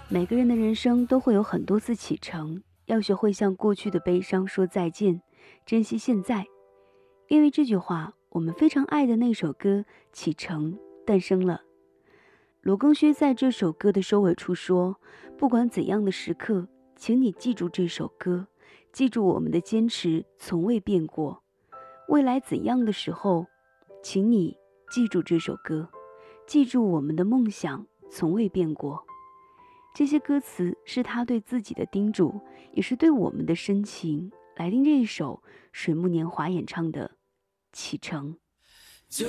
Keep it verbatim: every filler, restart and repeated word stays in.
每个人的人生都会有很多次启程，要学会向过去的悲伤说再见，珍惜现在。因为这句话，我们非常爱的那首歌《启程》诞生了。罗庚戌在这首歌的收尾处说：不管怎样的时刻，请你记住这首歌，记住我们的坚持从未变过。未来怎样的时候，请你记住这首歌，记住我们的梦想从未变过。这些歌词是他对自己的叮嘱，也是对我们的深情。来听这一首水木年华演唱的《启程》。